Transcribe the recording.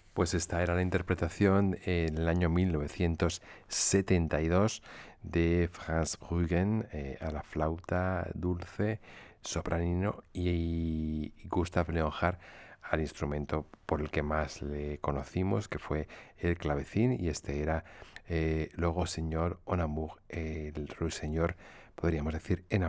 Pues esta era la interpretación en el año 1972 de Franz Bruggen a la flauta dulce, sopranino y Gustav Leonhardt al instrumento por el que más le conocimos, que fue el clavecín, y este era luego señor en amour, el ruiseñor, podríamos decir,